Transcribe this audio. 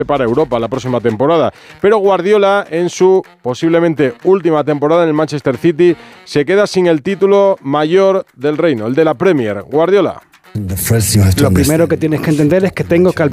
para Europa la próxima temporada. Pero Guardiola, en su posiblemente última temporada en el Manchester City, se queda sin el título mayor del reino, el de la Premier. Guardiola. Lo primero que tienes que entender es que tengo que